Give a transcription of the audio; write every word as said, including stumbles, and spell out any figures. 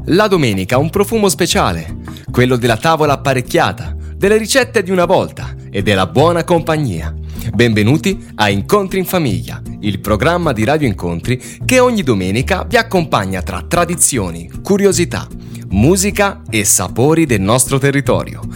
La domenica ha un profumo speciale, quello della tavola apparecchiata, delle ricette di una volta e della buona compagnia. Benvenuti a Incontri in Famiglia, il programma di Radio Incontri che ogni domenica vi accompagna tra tradizioni, curiosità, musica e sapori del nostro territorio.